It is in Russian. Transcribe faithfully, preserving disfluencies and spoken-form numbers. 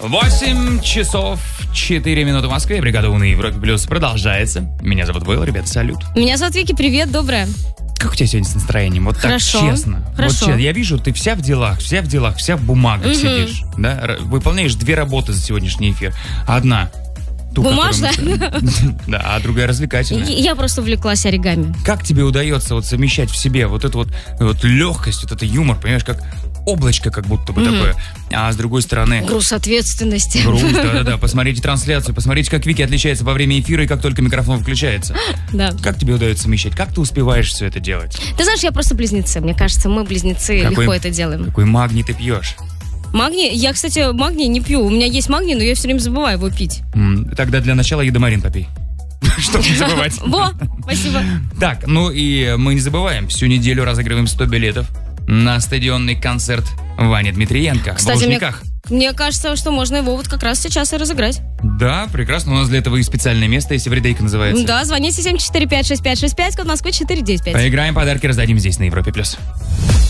восемь часов четыре минуты в Москве. Бригада У на Европе Плюс продолжается. Меня зовут Вэлл, ребята, салют. Меня зовут Вики, привет, доброе. Как у тебя сегодня с настроением? Вот Хорошо, так честно. хорошо. Вот честно. Я вижу, ты вся в делах, вся в делах, вся в бумагах Угу. сидишь. Да? Р- Выполняешь две работы за сегодняшний эфир. Одна. Ту, Бумажная? которую мы- Да, а другая развлекательная. Я просто увлеклась оригами. Как тебе удается вот совмещать в себе вот эту вот, вот легкость, вот это юмор, понимаешь, как облачко как будто бы такое, а с другой стороны... Груз ответственности. Груз, да-да-да, посмотрите трансляцию, посмотрите, как Вики отличается во время эфира и как только микрофон включается. Да. Как тебе удается совмещать? Как ты успеваешь все это делать? Ты знаешь, я просто близнецы. Мне кажется, мы близнецы Какой- легко это делаем. Какой магний ты пьешь? Магний? Я, кстати, магний не пью. У меня есть магний, но я все время забываю его пить. М, Тогда для начала едомарин попей. Чтобы не забывать. Во, спасибо. Так, ну и мы не забываем, всю неделю разыгрываем сто билетов на стадионный концерт Вани Дмитриенко в Кстати, мне, Лужниках. мне кажется, что можно его вот как раз сейчас и разыграть. Да, прекрасно, у нас для этого и специальное место, если Эвридейка называется. Да, звоните семь четыре пять шесть пять шесть пять, код Москвы четыре девять пять. Поиграем, подарки раздадим здесь, на Европе+. плюс.